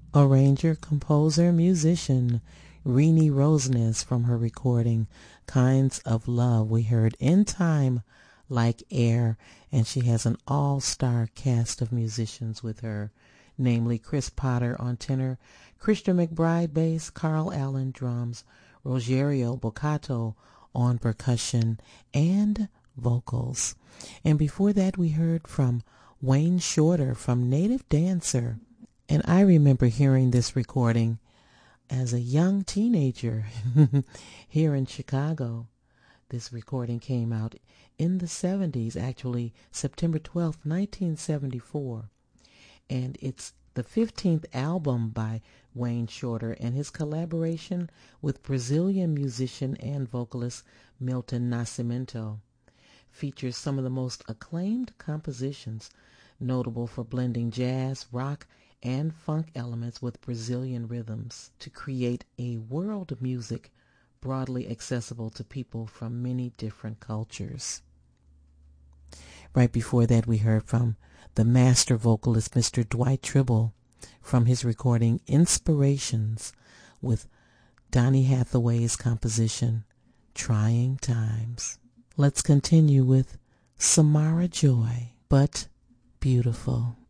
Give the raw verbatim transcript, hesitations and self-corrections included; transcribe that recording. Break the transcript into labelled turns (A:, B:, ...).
A: arranger, composer, musician, Renee Roseness from her recording Kinds of Love. We heard In Time Like Air, and she has an all-star cast of musicians with her, namely Chris Potter on tenor, Christian McBride bass, Carl Allen drums, Rogerio Boccato on percussion and vocals. And before that we heard from Wayne Shorter from Native Dancer. And I remember hearing this recording as a young teenager here in Chicago. This recording came out in the seventies, actually September twelfth, nineteen seventy-four. And it's the fifteenth album by Wayne Shorter, and his collaboration with Brazilian musician and vocalist Milton Nascimento features some of the most acclaimed compositions, notable for blending jazz, rock, and funk elements with Brazilian rhythms to create a world of music broadly accessible to people from many different cultures. Right before that, we heard from the master vocalist, Mister Dwight Tribble, from his recording Inspirations with Donny Hathaway's composition, Trying Times. Let's continue with Samara Joy, But Beautiful.